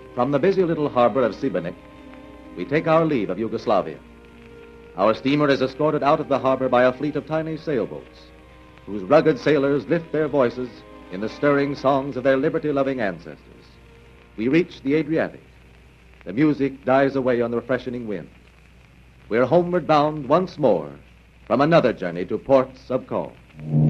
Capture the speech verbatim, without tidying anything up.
From the busy little harbor of Šibenik, we take our leave of Yugoslavia. Our steamer is escorted out of the harbor by a fleet of tiny sailboats, whose rugged sailors lift their voices in the stirring songs of their liberty-loving ancestors. We reach the Adriatic. The music dies away on the freshening wind. We're homeward bound once more from another journey to ports of call.